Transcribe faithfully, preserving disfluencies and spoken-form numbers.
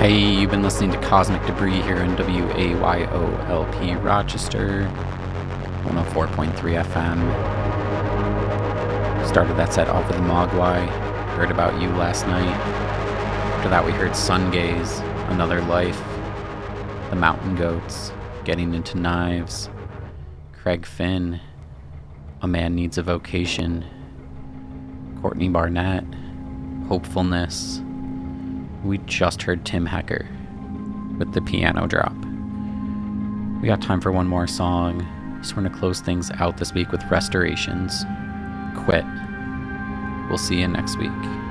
Hey, you've been listening to Cosmic Debris here on W A Y O L P Rochester, one oh four point three F M. Started that set off with Mogwai, Heard About You last night. After that we heard Sun Gaze, Another Life, The Mountain Goats, Getting Into Knives, Craig Finn, A Man Needs a Vocation, Courtney Barnett, Hopefulness. We just heard Tim Hecker with the piano drop. We got time for one more song. So we're going to close things out this week with Restorations. Quit. We'll see you next week.